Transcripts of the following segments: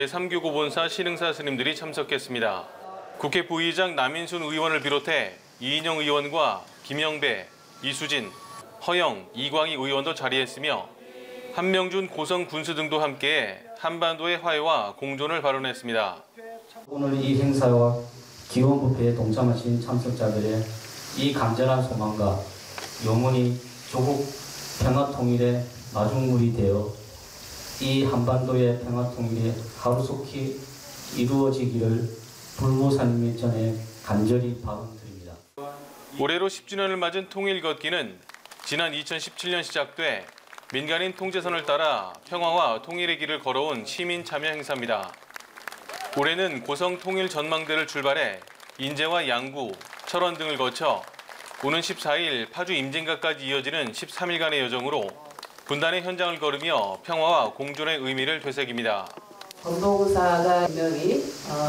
3교구 본사 신흥사 스님들이 참석했습니다. 국회 부의장 남인순 의원을 비롯해 이인영 의원과 김영배, 이수진, 허영, 이광희 의원도 자리했으며 한명준 고성 군수 등도 함께 한반도의 화해와 공존을 발언했습니다. 오늘 이 행사와 기원부패에 동참하신 참석자들의 이 간절한 소망과 영원히 조국 평화통일의 마중물이 되어 이 한반도의 평화통일이 하루속히 이루어지기를 불모사님의 전에 간절히 바람드립니다. 올해로 10주년을 맞은 통일 걷기는 지난 2017년 시작돼 민간인 통제선을 따라 평화와 통일의 길을 걸어온 시민 참여 행사입니다. 올해는 고성 통일 전망대를 출발해 인제와 양구, 철원 등을 거쳐 오는 14일 파주 임진각까지 이어지는 13일간의 여정으로 분단의 현장을 걸으며 평화와 공존의 의미를 되새깁니다. 전봉사가 분명히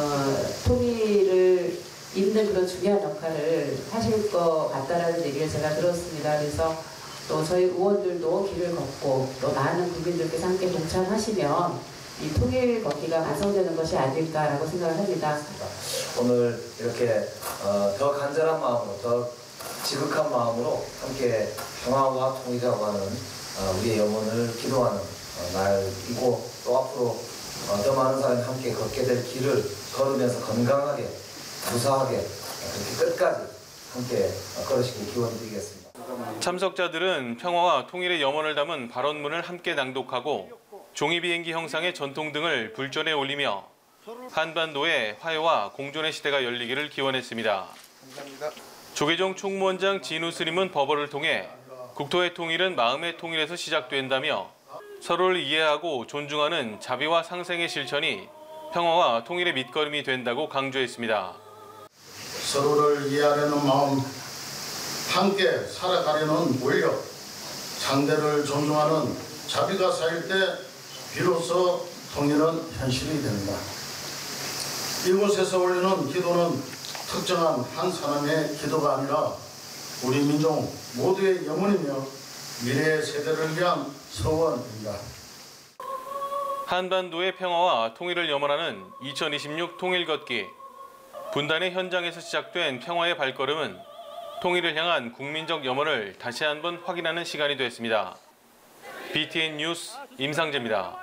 통일을 잇는 그런 중요한 역할을 하실 것 같다라는 얘기를 제가 들었습니다. 그래서 또 저희 의원들도 길을 걷고 또 많은 국민들께서 함께 동참하시면 이 통일 걷기가 완성되는 것이 아닐까라고 생각을 합니다. 오늘 이렇게 더 간절한 마음으로, 더 지극한 마음으로 함께 평화와 통일이라고 하는 우리의 영혼을 기도하는 날이고 또 앞으로 더 많은 사람이 함께 걷게 될 길을 걸으면서 건강하게, 무사하게 그렇게 끝까지 함께 걸으시길 기원드리겠습니다. 참석자들은 평화와 통일의 염원을 담은 발언문을 함께 낭독하고 종이비행기 형상의 전통 등을 불전에 올리며 한반도의 화해와 공존의 시대가 열리기를 기원했습니다. 감사합니다. 조계종 총무원장 진우 스님은 법어를 통해 국토의 통일은 마음의 통일에서 시작된다며 서로를 이해하고 존중하는 자비와 상생의 실천이 평화와 통일의 밑거름이 된다고 강조했습니다. 서로를 이해하려는 마음, 함께 살아가려는 원력, 상대를 존중하는 자비가 쌓일 때 비로소 통일은 현실이 된다. 이곳에서 올리는 기도는 특정한 한 사람의 기도가 아니라 우리 민족 모두의 염원이며 미래의 세대를 위한 소원입니다. 한반도의 평화와 통일을 염원하는 2026 통일 걷기. 분단의 현장에서 시작된 평화의 발걸음은 통일을 향한 국민적 염원을 다시 한번 확인하는 시간이 됐습니다. BTN 뉴스 임상재입니다.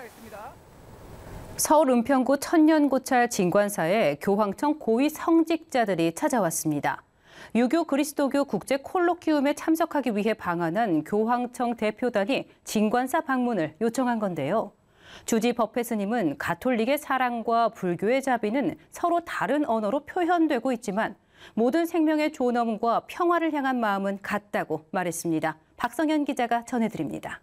서울 은평구 천년고찰 진관사에 교황청 고위 성직자들이 찾아왔습니다. 유교 그리스도교 국제 콜로키움에 참석하기 위해 방한한 교황청 대표단이 진관사 방문을 요청한 건데요. 주지 버페 스님은 가톨릭의 사랑과 불교의 자비는 서로 다른 언어로 표현되고 있지만 모든 생명의 존엄과 평화를 향한 마음은 같다고 말했습니다. 박성현 기자가 전해드립니다.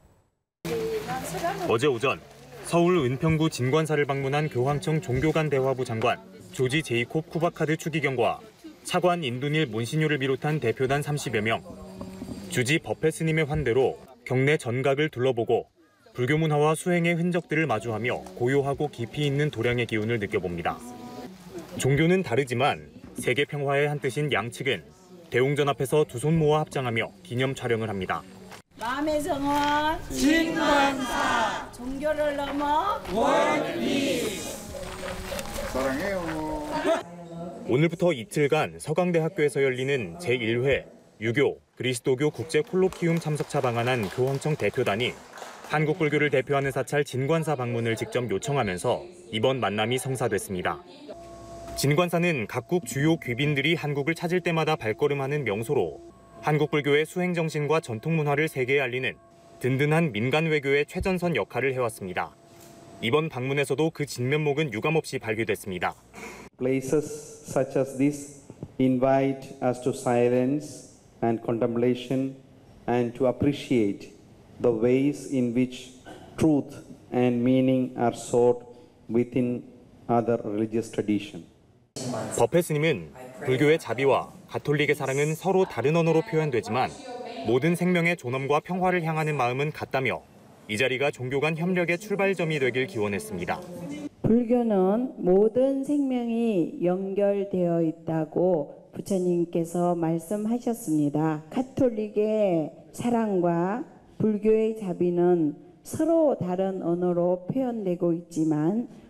어제 오전 서울 은평구 진관사를 방문한 교황청 종교간 대화부 장관 조지 제이콥 쿠바카드 추기경과 차관 인두닐 몬시뇨를 비롯한 대표단 30여 명. 주지 버페 스님의 환대로 경내 전각을 둘러보고 불교 문화와 수행의 흔적들을 마주하며 고요하고 깊이 있는 도량의 기운을 느껴봅니다. 종교는 다르지만 세계 평화의 한뜻인 양측은 대웅전 앞에서 두 손 모아 합장하며 기념 촬영을 합니다. 마음의 성원 진관사 종교를 넘어 월피스 사랑해요. 오늘부터 이틀간 서강대학교에서 열리는 제1회 유교 그리스도교 국제 콜로키움 참석차 방한한 교황청 대표단이 한국 불교를 대표하는 사찰 진관사 방문을 직접 요청하면서 이번 만남이 성사됐습니다. 진관사는 각국 주요 귀빈들이 한국을 찾을 때마다 발걸음하는 명소로 한국 불교의 수행 정신과 전통 문화를 세계에 알리는 든든한 민간 외교의 최전선 역할을 해왔습니다. 이번 방문에서도 그 진면목은 유감없이 발휘됐습니다. Places such as this invite us to silence and contemplation and to appreciate the ways in which truth and meaning are sought within other religious tradition. 버페 스님은 불교의 자비와 가톨릭의 사랑은 서로 다른 언어로 표현되지만 모든 생명의 존엄과 평화를 향하는 마음은 같다며 이 자리가 종교 간 협력의 출발점이 되길 기원했습니다. 불교는 모든 생명이 연결되어 있다고 부처님께서 말씀하셨습니다. 가톨릭의 사랑과 불교의 자비는 서로 다른 언어로 표현되고 있지만